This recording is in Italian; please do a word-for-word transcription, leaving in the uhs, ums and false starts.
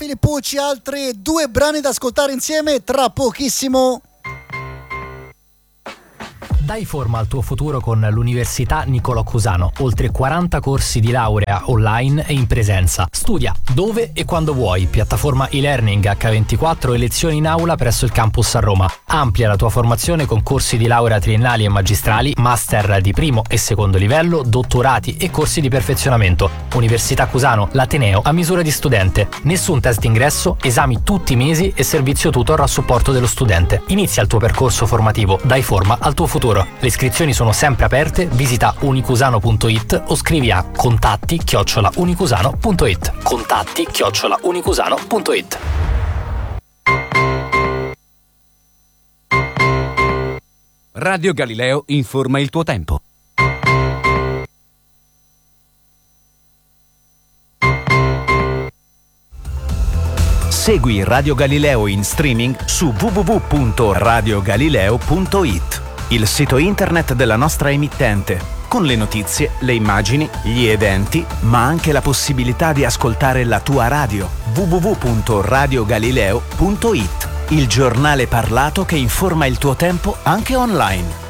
Filippucci, altri due brani da ascoltare insieme tra pochissimo. Dai forma al tuo futuro con l'Università Niccolò Cusano. Oltre quaranta corsi di laurea online e in presenza. Studia dove e quando vuoi. Piattaforma e-learning acca ventiquattro e lezioni in aula presso il campus a Roma. Amplia la tua formazione con corsi di laurea triennali e magistrali, master di primo e secondo livello, dottorati e corsi di perfezionamento. Università Cusano, l'ateneo a misura di studente. Nessun test d'ingresso, esami tutti i mesi e servizio tutor a supporto dello studente. Inizia il tuo percorso formativo. Dai forma al tuo futuro. Le iscrizioni sono sempre aperte, visita unicusano punto it o scrivi a contatti chiocciola unicusano punto it. Contatti chiocciola unicusano punto it. Radio Galileo informa il tuo tempo. Segui Radio Galileo in streaming su w w w punto radio galileo punto it. Il sito internet della nostra emittente, con le notizie, le immagini, gli eventi, ma anche la possibilità di ascoltare la tua radio. w w w punto radio galileo punto it, il giornale parlato che informa il tuo tempo anche online.